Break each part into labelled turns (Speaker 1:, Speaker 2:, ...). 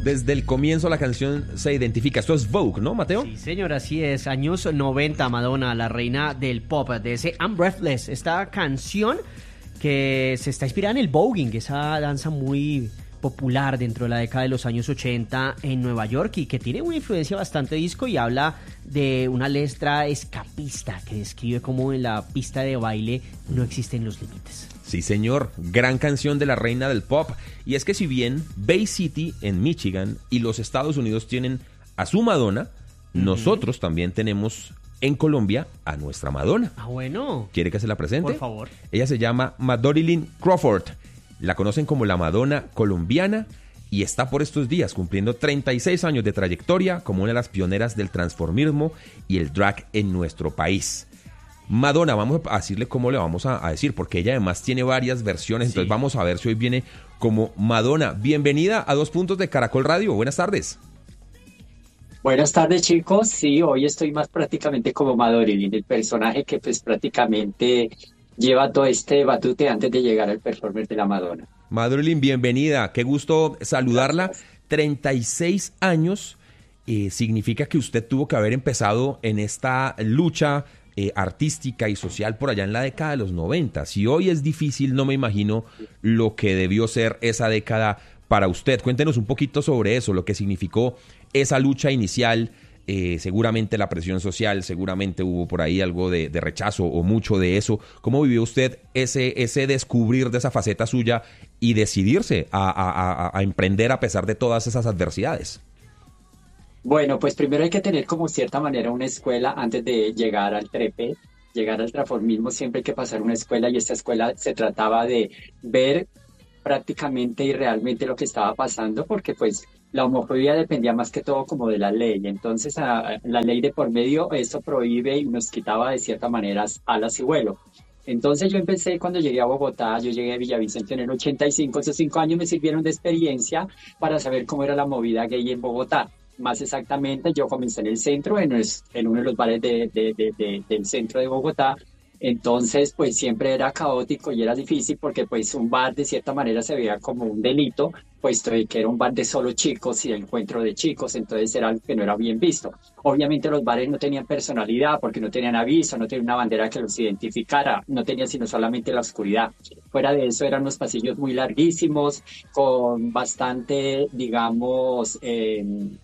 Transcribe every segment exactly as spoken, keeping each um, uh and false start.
Speaker 1: Desde el comienzo la canción se identifica. Esto es Vogue, ¿no, Mateo?
Speaker 2: Sí, señor, así es. Años noventa, Madonna, la reina del pop, de ese I'm Breathless. Esta canción que se está inspirada en el voguing, esa danza muy popular dentro de la década de los años ochenta en Nueva York y que tiene una influencia bastante disco y habla de una letra escapista que describe cómo en la pista de baile no existen los límites.
Speaker 1: Sí, señor, gran canción de la reina del pop. Y es que si bien Bay City en Michigan y los Estados Unidos tienen a su Madonna, uh-huh. nosotros también tenemos en Colombia a nuestra Madonna.
Speaker 2: Ah, bueno.
Speaker 1: ¿Quiere que se la presente?
Speaker 2: Por favor.
Speaker 1: Ella se llama Madorilyn Crawford. La conocen como la Madonna colombiana y está por estos días cumpliendo treinta y seis años de trayectoria como una de las pioneras del transformismo y el drag en nuestro país. Madonna, vamos a decirle cómo le vamos a, a decir, porque ella además tiene varias versiones, sí. Entonces vamos a ver si hoy viene como Madonna. Bienvenida a Dos Puntos de Caracol Radio, buenas tardes.
Speaker 3: Buenas tardes, chicos. Sí, hoy estoy más prácticamente como Madorilyn, el personaje que pues prácticamente lleva todo este batute antes de llegar al performer de la Madonna.
Speaker 1: Madorilyn, bienvenida, qué gusto saludarla. Gracias. treinta y seis años eh, significa que usted tuvo que haber empezado en esta lucha eh, artística y social por allá en la década de los noventa. Si hoy es difícil, no me imagino lo que debió ser esa década para usted. Cuéntenos un poquito sobre eso, lo que significó esa lucha inicial. Eh, seguramente la presión social, seguramente hubo por ahí algo de, de rechazo o mucho de eso. ¿Cómo vivió usted ese, ese descubrir de esa faceta suya y decidirse a, a, a, a emprender a pesar de todas esas adversidades?
Speaker 3: Bueno, pues primero hay que tener como cierta manera una escuela antes de llegar al trepe, llegar al transformismo. Siempre hay que pasar una escuela y esta escuela se trataba de ver prácticamente y realmente lo que estaba pasando, porque pues la homofobia dependía más que todo como de la ley. Entonces a, a, la ley de por medio esto prohíbe y nos quitaba de cierta manera alas y vuelo. Entonces yo empecé cuando llegué a Bogotá, yo llegué a Villavicencio en el ochenta y cinco, esos cinco años me sirvieron de experiencia para saber cómo era la movida gay en Bogotá. Más exactamente, yo comencé en el centro, en, en uno de los bares de, de, de, de, del centro de Bogotá. Entonces, pues siempre era caótico y era difícil porque pues un bar de cierta manera se veía como un delito, puesto que era un bar de solo chicos y de encuentro de chicos, entonces era algo que no era bien visto. Obviamente los bares no tenían personalidad porque no tenían aviso, no tenían una bandera que los identificara, no tenían sino solamente la oscuridad. Fuera de eso eran unos pasillos muy larguísimos, con bastante, digamos, eh,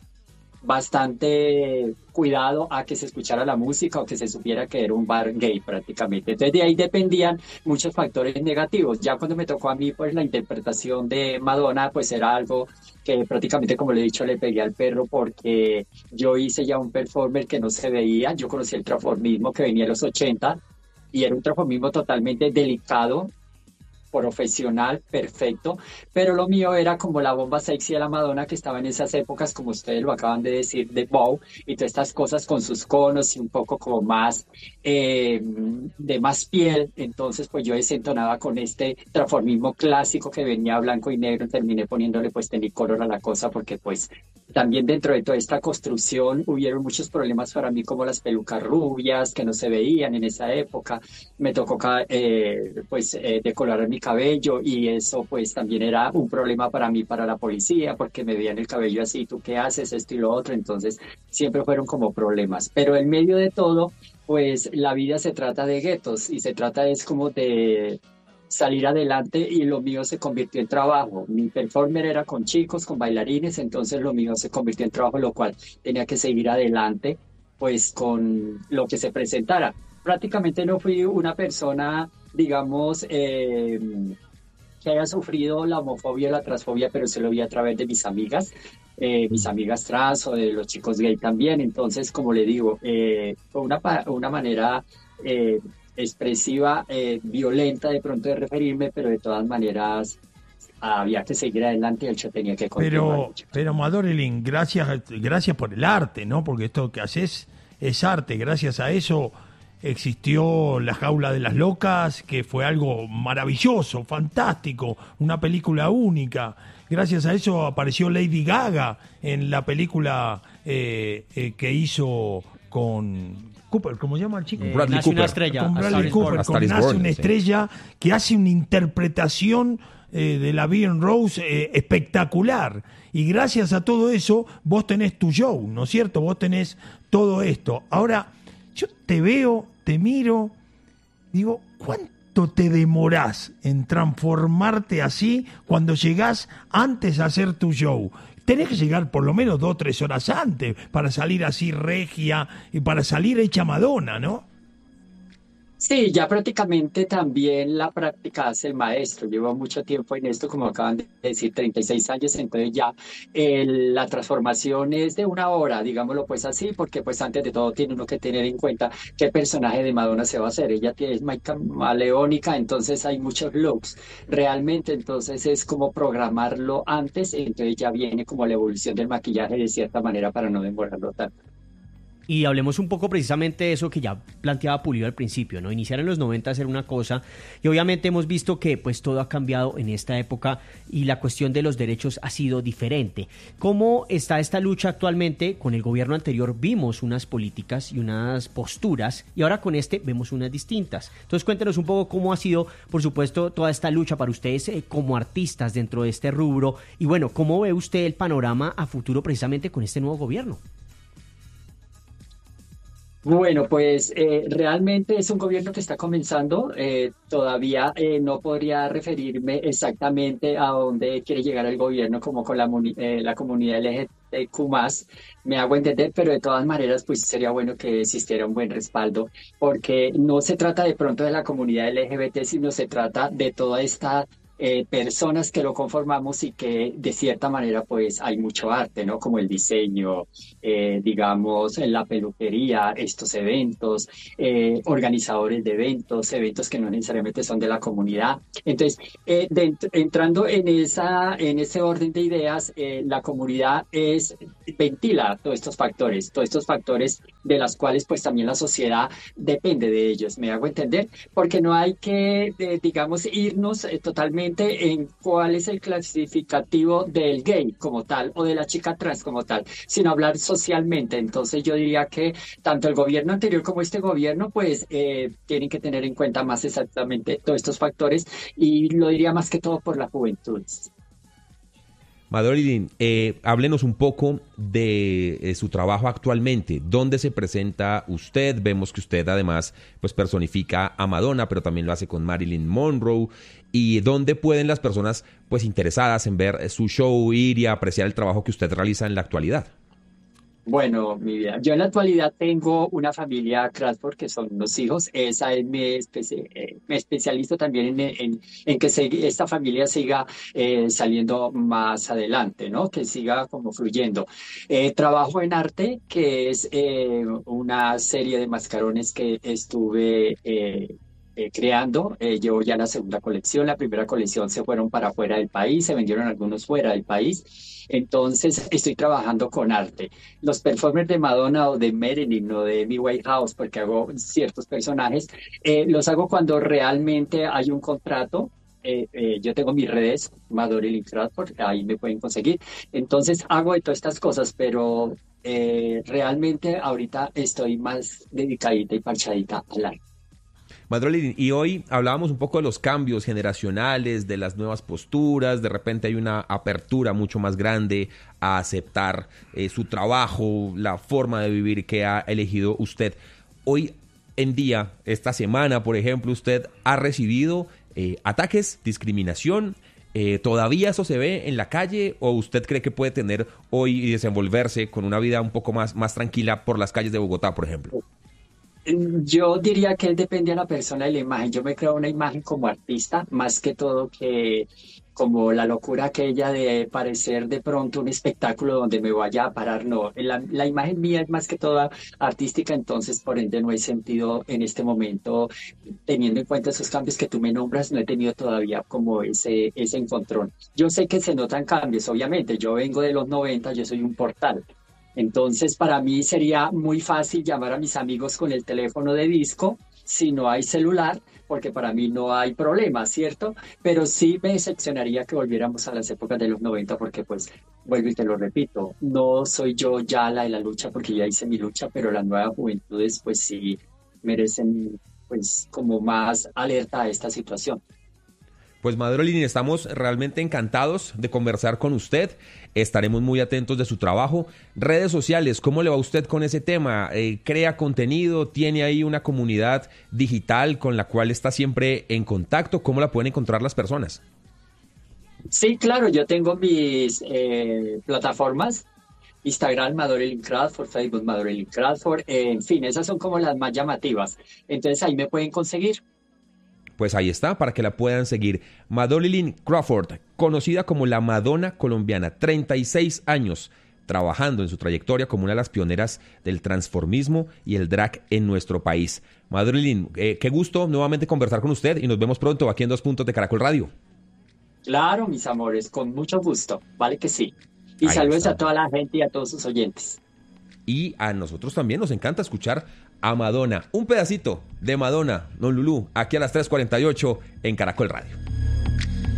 Speaker 3: bastante cuidado a que se escuchara la música o que se supiera que era un bar gay prácticamente. Entonces de ahí dependían muchos factores negativos. Ya cuando me tocó a mí, pues la interpretación de Madonna, pues era algo que prácticamente, como le he dicho, le pegué al perro porque yo hice ya un performer que no se veía. Yo conocí el transformismo que venía en los ochenta y era un transformismo totalmente delicado, profesional, perfecto, pero lo mío era como la bomba sexy de la Madonna que estaba en esas épocas, como ustedes lo acaban de decir, de Vogue y todas estas cosas con sus conos y un poco como más eh, de más piel. Entonces pues yo desentonaba con este transformismo clásico que venía blanco y negro, terminé poniéndole pues tenicolor a la cosa porque pues también dentro de toda esta construcción hubieron muchos problemas para mí, como las pelucas rubias que no se veían en esa época. Me tocó eh, pues eh, decolorar mi cabello y eso pues también era un problema para mí, para la policía, porque me veían el cabello así, ¿tú qué haces? Esto y lo otro. Entonces siempre fueron como problemas, pero en medio de todo pues la vida se trata de guetos y se trata es como de salir adelante y lo mío se convirtió en trabajo. Mi performer era con chicos, con bailarines, entonces lo mío se convirtió en trabajo, lo cual tenía que seguir adelante pues con lo que se presentara. Prácticamente no fui una persona, digamos, eh, que haya sufrido la homofobia y la transfobia, pero se lo vi a través de mis amigas, eh, mis amigas trans o de los chicos gay también. Entonces, como le digo, eh, fue una, una manera eh, expresiva, eh, violenta de pronto de referirme, pero de todas maneras había que seguir adelante y el hecho tenía que continuar.
Speaker 4: Pero, pero Madorilyn, gracias, gracias por el arte, ¿no? Porque esto que haces es arte, gracias a eso existió La Jaula de las Locas, que fue algo maravilloso, fantástico, una película única. Gracias a eso apareció Lady Gaga en la película eh, eh, que hizo con Cooper, ¿cómo se llama el chico?
Speaker 2: Eh,
Speaker 1: Bradley
Speaker 2: nace
Speaker 1: Cooper.
Speaker 2: una estrella.
Speaker 4: Con Bradley Cooper, con Nace una estrella, que hace una interpretación eh, de la Bean Rose eh, espectacular. Y gracias a todo eso, vos tenés tu show, ¿no es cierto? Vos tenés todo esto. Ahora, yo te veo, te miro, digo, ¿cuánto te demorás en transformarte así cuando llegás antes a hacer tu show? Tenés que llegar por lo menos dos o tres horas antes para salir así regia y para salir hecha Madonna, ¿no?
Speaker 3: Sí, ya prácticamente también la práctica hace el maestro. Llevo mucho tiempo en esto, como acaban de decir, treinta y seis años, entonces ya el- la transformación es de una hora, digámoslo pues así, porque pues antes de todo tiene uno que tener en cuenta qué personaje de Madonna se va a hacer. Ella tiene, es muy camaleónica, entonces hay muchos looks. Realmente entonces es como programarlo antes, entonces ya viene como la evolución del maquillaje de cierta manera para no demorarlo tanto.
Speaker 2: Y hablemos un poco precisamente de eso que ya planteaba Pulido al principio, ¿no? Iniciar en los noventa a hacer una cosa y obviamente hemos visto que pues todo ha cambiado en esta época y la cuestión de los derechos ha sido diferente. ¿Cómo está esta lucha actualmente? Con el gobierno anterior vimos unas políticas y unas posturas y ahora con este vemos unas distintas. Entonces cuéntenos un poco cómo ha sido, por supuesto, toda esta lucha para ustedes eh, como artistas dentro de este rubro y bueno, ¿cómo ve usted el panorama a futuro precisamente con este nuevo gobierno?
Speaker 3: Bueno, pues eh, realmente es un gobierno que está comenzando. Eh, todavía eh, no podría referirme exactamente a dónde quiere llegar el gobierno como con la, muni- eh, la comunidad L G B T Q más, me hago entender, pero de todas maneras pues sería bueno que existiera un buen respaldo, porque no se trata de pronto de la comunidad L G B T, sino se trata de toda esta eh, personas que lo conformamos y que de cierta manera pues hay mucho arte, ¿no? Como el diseño, eh, digamos, en la peluquería, estos eventos, eh, organizadores de eventos, eventos que no necesariamente son de la comunidad. Entonces, eh, dent- entrando en esa, en ese orden de ideas, eh, la comunidad es ventila todos estos factores, todos estos factores de las cuales pues también la sociedad depende de ellos, me hago entender, porque no hay que, eh, digamos, irnos eh, totalmente en cuál es el clasificativo del gay como tal o de la chica trans como tal, sino hablar socialmente. Entonces yo diría que tanto el gobierno anterior como este gobierno pues eh, tienen que tener en cuenta más exactamente todos estos factores y lo diría más que todo por la juventud.
Speaker 1: Madeline, eh, háblenos un poco de, de su trabajo actualmente. ¿Dónde se presenta usted? Vemos que usted además pues personifica a Madonna, pero también lo hace con Marilyn Monroe. ¿Y dónde pueden las personas pues interesadas en ver su show ir y apreciar el trabajo que usted realiza en la actualidad?
Speaker 3: Bueno, mi vida. Yo en la actualidad tengo una familia Crawford que son unos hijos. Esa es mi especie, eh, me especializo también en, en, en que se- esta familia siga eh, saliendo más adelante, ¿no? Que siga como fluyendo. Eh, trabajo en arte, que es eh, una serie de mascarones que estuve eh, eh, creando. Eh, llevo ya la segunda colección. La primera colección se fueron para fuera del país, se vendieron algunos fuera del país. Entonces, estoy trabajando con arte. Los performers de Madonna o de Marilyn o de Amy Winehouse, porque hago ciertos personajes, eh, los hago cuando realmente hay un contrato. Eh, eh, yo tengo mis redes, Madeline Crawford, ahí me pueden conseguir. Entonces, hago de todas estas cosas, pero eh, realmente ahorita estoy más dedicadita y parchadita al arte.
Speaker 1: Madeline, y hoy hablábamos un poco de los cambios generacionales, de las nuevas posturas, de repente hay una apertura mucho más grande a aceptar eh, su trabajo, la forma de vivir que ha elegido usted. Hoy en día, esta semana, por ejemplo, usted ha recibido eh, ataques, discriminación. Eh, ¿Todavía eso se ve en la calle o usted cree que puede tener hoy y desenvolverse con una vida un poco más, más tranquila por las calles de Bogotá, por ejemplo?
Speaker 3: Yo diría que depende de la persona y la imagen. Yo me creo una imagen como artista, más que todo que como la locura aquella de parecer de pronto un espectáculo donde me vaya a parar. No, la, la imagen mía es más que toda artística, entonces por ende no he sentido en este momento, teniendo en cuenta esos cambios que tú me nombras, no he tenido todavía como ese, ese encontrón. Yo sé que se notan cambios, obviamente. Yo vengo de los noventa, yo soy un portal. Entonces, para mí sería muy fácil llamar a mis amigos con el teléfono de disco si no hay celular, porque para mí no hay problema, ¿cierto? Pero sí me decepcionaría que volviéramos a las épocas de los noventa, porque pues, vuelvo y te lo repito, no soy yo ya la de la lucha, porque ya hice mi lucha, pero las nuevas juventudes pues sí merecen pues como más alerta a esta situación.
Speaker 1: Pues Madeline, estamos realmente encantados de conversar con usted. Estaremos muy atentos de su trabajo. Redes sociales, ¿cómo le va a usted con ese tema? Eh, ¿Crea contenido? ¿Tiene ahí una comunidad digital con la cual está siempre en contacto? ¿Cómo la pueden encontrar las personas?
Speaker 3: Sí, claro, yo tengo mis eh, plataformas. Instagram, Madeline Crawford, Facebook, Madeline Crawford, eh, en fin, esas son como las más llamativas. Entonces ahí me pueden conseguir.
Speaker 1: Pues ahí está, para que la puedan seguir. Madeline Crawford, conocida como la Madonna colombiana, treinta y seis años trabajando en su trayectoria como una de las pioneras del transformismo y el drag en nuestro país. Madeline, eh, qué gusto nuevamente conversar con usted y nos vemos pronto aquí en Dos Puntos de Caracol Radio.
Speaker 3: Claro, mis amores, con mucho gusto, vale que sí. Y
Speaker 1: Ahí
Speaker 3: saludos
Speaker 1: está.
Speaker 3: a toda la gente y a todos sus oyentes.
Speaker 1: Y a nosotros también nos encanta escuchar a Madonna. Un pedacito de Madonna, Don Lulú, aquí a las tres cuarenta y ocho en Caracol Radio.